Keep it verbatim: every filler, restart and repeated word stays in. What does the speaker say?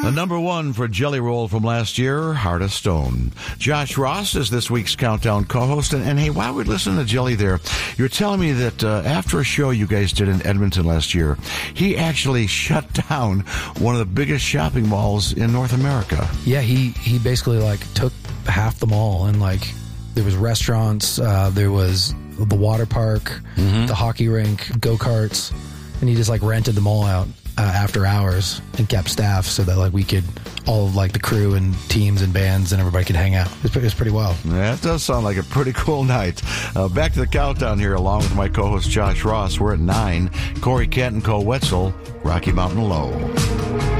The number one for Jelly Roll from last year, Heart of Stone. Josh Ross is this week's Countdown co-host. And, and hey, while we're listening to Jelly there, you're telling me that uh, after a show you guys did in Edmonton last year, he actually shut down one of the biggest shopping malls in North America. Yeah, he, he basically like took half the mall, and like there was restaurants, uh, there was the water park, mm-hmm. the hockey rink, go-karts, and he just like rented the mall out uh, after hours and kept staff so that like we could, all of like the crew and teams and bands and everybody could hang out. It was, it was pretty wild. That does sound like a pretty cool night. Uh, back to the Countdown here along with my co-host Josh Ross. We're at nine. Corey Kent and Cole Wetzel, Rocky Mountain Low.